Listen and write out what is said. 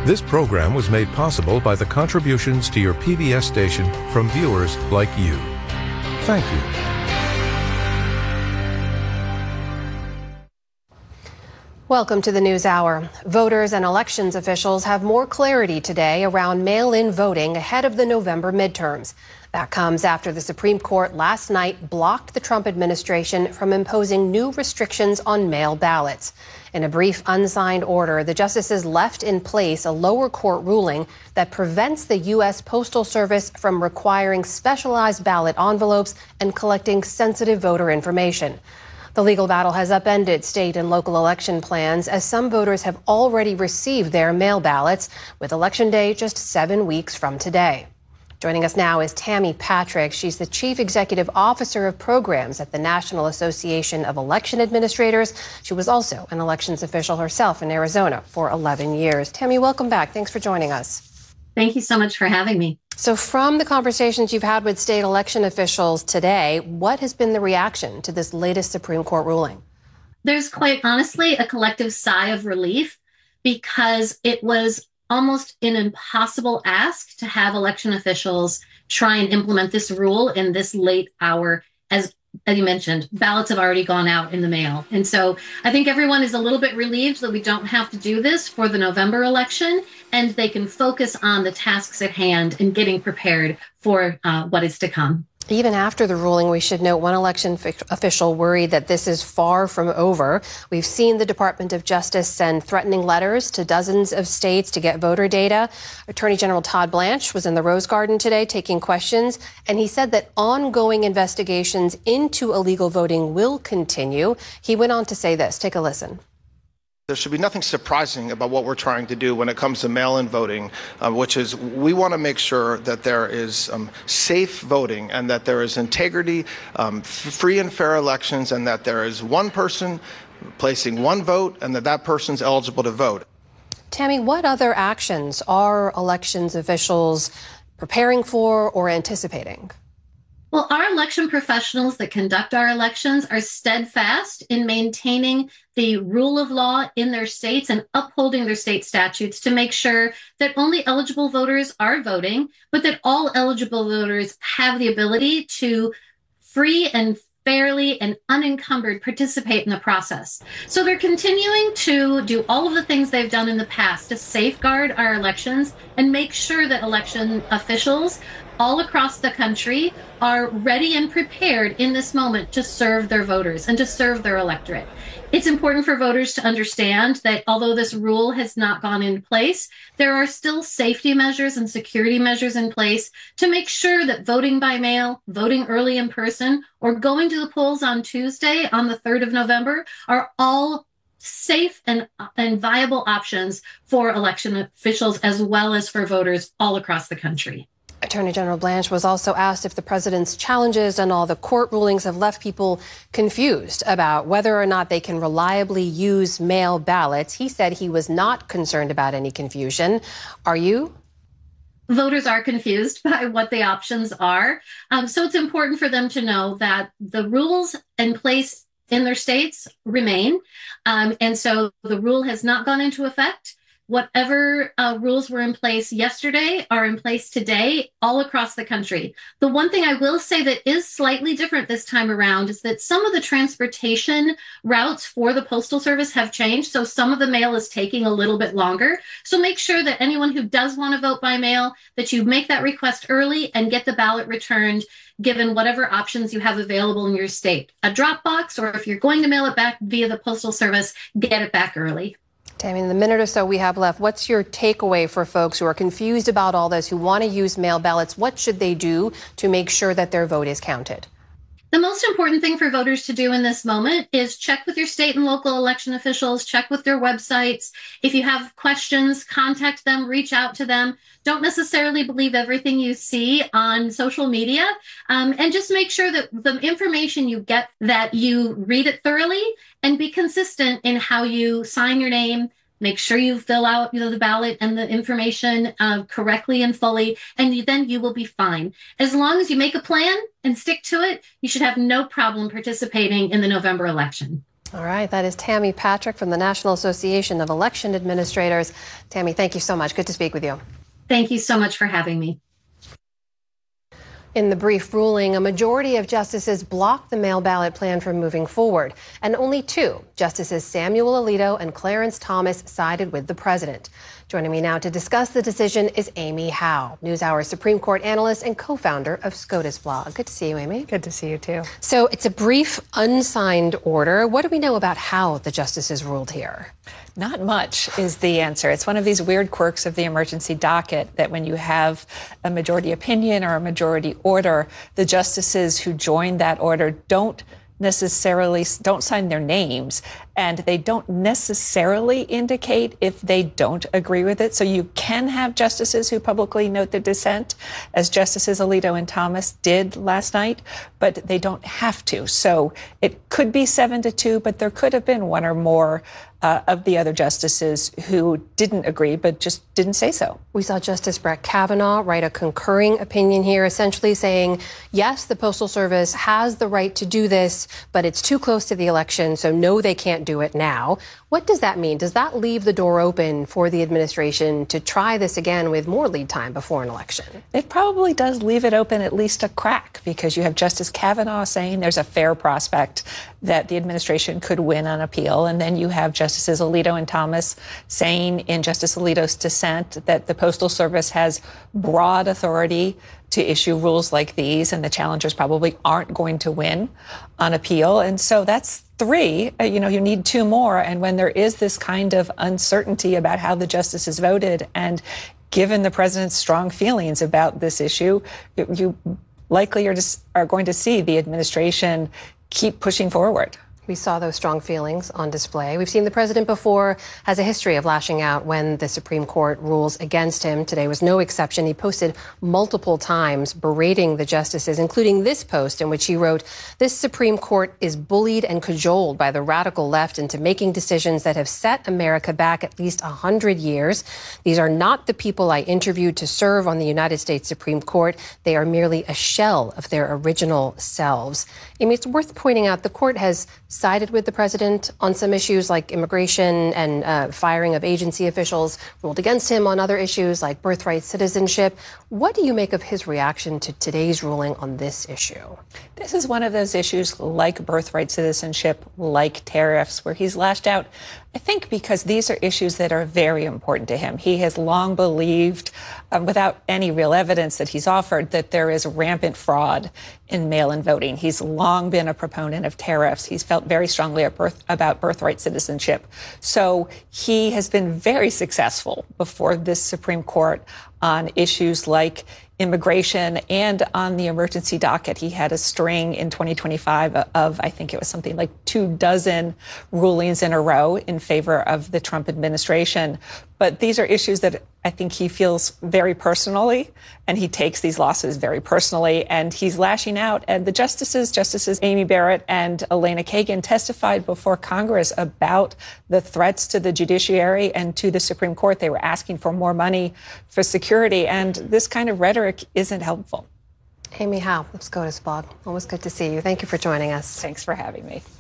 This program was made possible by the contributions to your PBS station from viewers like you. Thank you. Welcome to the News Hour. Voters and elections officials have more clarity today around mail-in voting ahead of the November midterms. That comes after the Supreme Court last night blocked the Trump administration from imposing new restrictions on mail ballots. In a brief unsigned order, the justices left in place a lower court ruling that prevents the U.S. Postal Service from requiring specialized ballot envelopes and collecting sensitive voter information. The legal battle has upended state and local election plans as some voters have already received their mail ballots, with Election Day just 7 weeks from today. Joining us now is Tammy Patrick. She's the Chief Executive Officer of Programs at the National Association of Election Administrators. She was also an elections official herself in Arizona for 11 years. Tammy, welcome back. Thanks for joining us. Thank you so much for having me. So from the conversations you've had with state election officials today, what has been the reaction to this latest Supreme Court ruling? There's quite honestly a collective sigh of relief, because it was almost an impossible ask to have election officials try and implement this rule in this late hour. As you mentioned, ballots have already gone out in the mail. And so I think everyone is a little bit relieved that we don't have to do this for the November election, and they can focus on the tasks at hand and getting prepared for what is to come. Even after the ruling, we should note one election official worried that this is far from over. We've seen the Department of Justice send threatening letters to dozens of states to get voter data. Attorney General Todd Blanche was in the Rose Garden today taking questions, and he said that ongoing investigations into illegal voting will continue. He went on to say this. Take a listen. There should be nothing surprising about what we're trying to do when it comes to mail-in voting, which is we want to make sure that there is safe voting and that there is integrity, free and fair elections, and that there is one person placing one vote and that person's eligible to vote. Tammy, what other actions are elections officials preparing for or anticipating? Well, our election professionals that conduct our elections are steadfast in maintaining the rule of law in their states and upholding their state statutes to make sure that only eligible voters are voting, but that all eligible voters have the ability to free and fairly and unencumbered participate in the process. So they're continuing to do all of the things they've done in the past to safeguard our elections and make sure that election officials all across the country are ready and prepared in this moment to serve their voters and to serve their electorate. It's important for voters to understand that although this rule has not gone in place, there are still safety measures and security measures in place to make sure that voting by mail, voting early in person, or going to the polls on Tuesday on the 3rd of November are all safe and viable options for election officials as well as for voters all across the country. Attorney General Blanche was also asked if the president's challenges and all the court rulings have left people confused about whether or not they can reliably use mail ballots. He said he was not concerned about any confusion. Are you? Voters are confused by what the options are. So it's important for them to know that the rules in place in their states remain. And so the rule has not gone into effect. Whatever rules were in place yesterday are in place today all across the country. The one thing I will say that is slightly different this time around is that some of the transportation routes for the Postal Service have changed. So some of the mail is taking a little bit longer. So make sure that anyone who does want to vote by mail, that you make that request early and get the ballot returned, given whatever options you have available in your state. A drop box, or if you're going to mail it back via the Postal Service, get it back early. Tammy, in the minute or so we have left, what's your takeaway for folks who are confused about all this, who want to use mail ballots? What should they do to make sure that their vote is counted? The most important thing for voters to do in this moment is check with your state and local election officials, check with their websites. If you have questions, contact them, reach out to them. Don't necessarily believe everything you see on social media, and just make sure that the information you get, that you read it thoroughly and be consistent in how you sign your name. Make sure you fill out the ballot and the information correctly and fully, and then you will be fine. As long as you make a plan and stick to it, you should have no problem participating in the November election. All right, that is Tammy Patrick from the National Association of Election Administrators. Tammy, thank you so much. Good to speak with you. Thank you so much for having me. In the brief ruling, a majority of justices blocked the mail ballot plan from moving forward, and only two, Justices Samuel Alito and Clarence Thomas, sided with the president. Joining me now to discuss the decision is Amy Howe, NewsHour Supreme Court analyst and co-founder of SCOTUS Blog. Good to see you, Amy. Good to see you, too. So it's a brief, unsigned order. What do we know about how the justices ruled here? Not much is the answer. It's one of these weird quirks of the emergency docket that when you have a majority opinion or a majority order, the justices who join that order don't sign their names, and they don't necessarily indicate if they don't agree with it. So you can have justices who publicly note their dissent, as Justices Alito and Thomas did last night, but they don't have to. So it could be 7-2, but there could have been one or more of the other justices who didn't agree, but just didn't say so. We saw Justice Brett Kavanaugh write a concurring opinion here, essentially saying, yes, the Postal Service has the right to do this, but it's too close to the election, so no, they can't do it now. What does that mean? Does that leave the door open for the administration to try this again with more lead time before an election? It probably does leave it open at least a crack, because you have Justice Kavanaugh saying there's a fair prospect that the administration could win on appeal, and then you have Justices Alito and Thomas saying in Justice Alito's dissent that the Postal Service has broad authority to issue rules like these, and the challengers probably aren't going to win on appeal. And so that's three. You need two more. And when there is this kind of uncertainty about how the justices voted, and given the president's strong feelings about this issue, you likely are going to see the administration keep pushing forward. We saw those strong feelings on display. We've seen the president before has a history of lashing out when the Supreme Court rules against him. Today was no exception. He posted multiple times berating the justices, including this post in which he wrote, "This Supreme Court is bullied and cajoled by the radical left into making decisions that have set America back at least 100 years. These are not the people I interviewed to serve on the United States Supreme Court. They are merely a shell of their original selves." Amy, it's worth pointing out the court has sided with the president on some issues like immigration and firing of agency officials, ruled against him on other issues like birthright citizenship. What do you make of his reaction to today's ruling on this issue? This is one of those issues like birthright citizenship, like tariffs, where he's lashed out, I think, because these are issues that are very important to him. He has long believed, without any real evidence that he's offered, that there is rampant fraud in mail-in voting. He's long been a proponent of tariffs. He's felt very strongly about birthright citizenship. So he has been very successful before this Supreme Court on issues like immigration and on the emergency docket. He had a string in 2025 of, I think it was something like 24 rulings in a row in favor of the Trump administration. But these are issues that I think he feels very personally, and he takes these losses very personally, and he's lashing out. And the Justices Amy Barrett and Elena Kagan, testified before Congress about the threats to the judiciary and to the Supreme Court. They were asking for more money for security, and this kind of rhetoric isn't helpful. Amy Howe, of SCOTUS Blog. Always good to see you. Thank you for joining us. Thanks for having me.